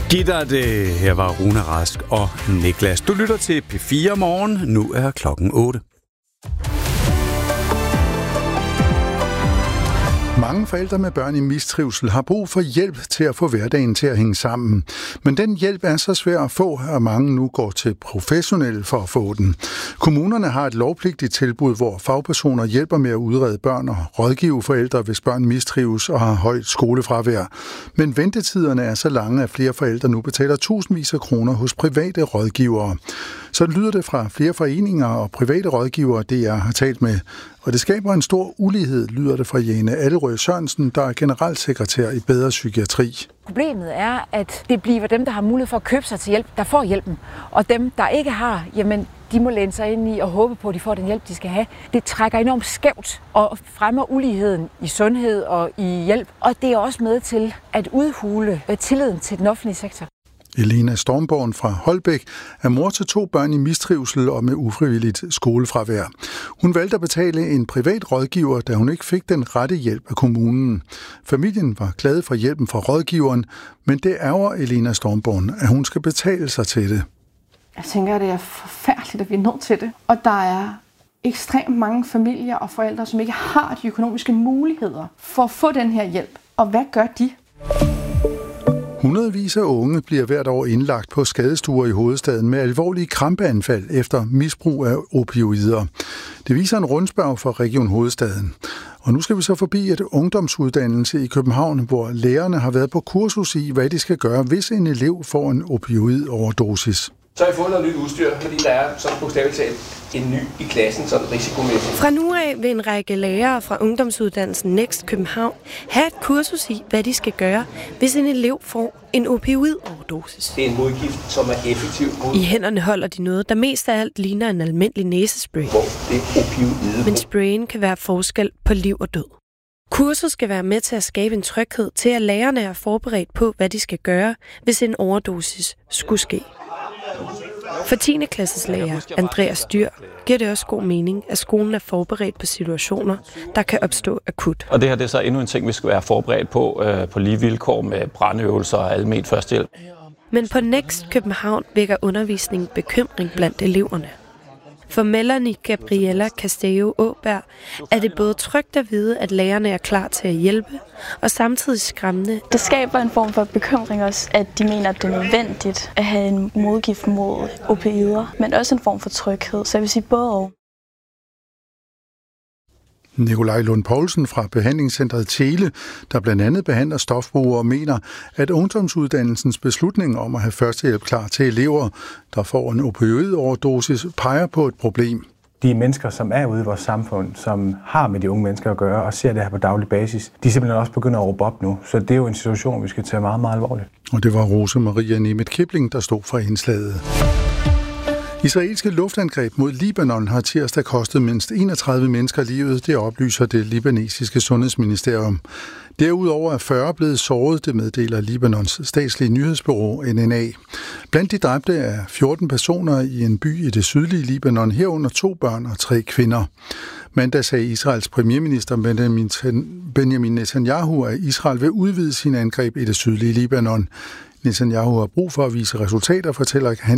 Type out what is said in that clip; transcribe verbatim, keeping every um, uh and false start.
Giv dig det. Her var Rune Rask og Niklas. Du lytter til P fire Morgen. Nu er klokken otte. Mange forældre med børn i mistrivsel har brug for hjælp til at få hverdagen til at hænge sammen. Men den hjælp er så svær at få, at mange nu går til professionelle for at få den. Kommunerne har et lovpligtigt tilbud, hvor fagpersoner hjælper med at udrede børn og rådgive forældre, hvis børn mistrives og har højt skolefravær. Men ventetiderne er så lange, at flere forældre nu betaler tusindvis af kroner hos private rådgivere. Så lyder det fra flere foreninger og private rådgivere, det jeg har talt med. Og det skaber en stor ulighed, lyder det fra Jane Allerød Sørensen, der er generalsekretær i Bedre Psykiatri. Problemet er, at det bliver dem, der har mulighed for at købe sig til hjælp, der får hjælpen. Og dem, der ikke har, jamen, de må læne sig ind i og håbe på, at de får den hjælp, de skal have. Det trækker enormt skævt og fremmer uligheden i sundhed og i hjælp. Og det er også med til at udhule tilliden til den offentlige sektor. Elena Stormborn fra Holbæk er mor til to børn i mistrivsel og med ufrivilligt skolefravær. Hun valgte at betale en privat rådgiver, da hun ikke fik den rette hjælp af kommunen. Familien var glad for hjælpen fra rådgiveren, men det ærger Elena Stormborn, at hun skal betale sig til det. Jeg tænker, at det er forfærdeligt, at vi er nødt til det. Og der er ekstremt mange familier og forældre, som ikke har de økonomiske muligheder for at få den her hjælp. Og hvad gør de? Hundredvis af unge bliver hvert år indlagt på skadestuer i hovedstaden med alvorlige krampeanfald efter misbrug af opioider. Det viser en rundspørg fra Region Hovedstaden. Og nu skal vi så forbi et ungdomsuddannelse i København, hvor lærerne har været på kursus i, hvad de skal gøre, hvis en elev får en opioidoverdosis. Så har I fået noget nyt udstyr, fordi der er sådan bogstaveligt talt en ny i klassen, sådan risikomæssigt. Fra nu af vil en række lærere fra ungdomsuddannelsen Next København have et kursus i, hvad de skal gøre, hvis en elev får en opioidoverdosis. Det er en modgift, som er effektiv mod... I hænderne holder de noget, der mest af alt ligner en almindelig næsespray. Hvor det er opioide. Men sprayen kan være forskel på liv og død. Kurset skal være med til at skabe en tryghed til, at lærerne er forberedt på, hvad de skal gøre, hvis en overdosis skulle ske. For tiende klasses lærer Andreas Dyr giver det også god mening, at skolen er forberedt på situationer, der kan opstå akut. Og det her det er så endnu en ting, vi skal være forberedt på, øh, på lige vilkår med brandøvelser og almen førstehjælp. Men på Next København vækker undervisningen bekymring blandt eleverne. For Melanie Gabriella Castello Åberg er det både trygt at vide, at lærerne er klar til at hjælpe, og samtidig skræmmende. Det skaber en form for bekymring også, at de mener, at det er nødvendigt at have en modgift mod opioider, men også en form for tryghed. Så jeg vil sige både og. Nikolaj Lund Poulsen fra behandlingscentret Tele, der blandt andet behandler stofbrugere, mener, at ungdomsuddannelsens beslutning om at have førstehjælp klar til elever, der får en opioidoverdosis, peger på et problem. De mennesker, som er ude i vores samfund, som har med de unge mennesker at gøre og ser det her på daglig basis, de simpelthen også begynder at råbe op nu. Så det er jo en situation, vi skal tage meget, meget alvorligt. Og det var Rose Maria Nemeth Kipling, der stod for indslaget. Israelske luftangreb mod Libanon har tirsdag kostet mindst enogtredive mennesker livet, det oplyser det libanesiske sundhedsministerium. Derudover er fyrre blevet såret, det meddeler Libanons statslige nyhedsbureau N N A. Blandt de dræbte er fjorten personer i en by i det sydlige Libanon, herunder to børn og tre kvinder. Mandag sagde Israels premierminister Benjamin Netanyahu, at Israel vil udvide sine angreb i det sydlige Libanon. Netanyahu har brug for at vise resultater, fortæller han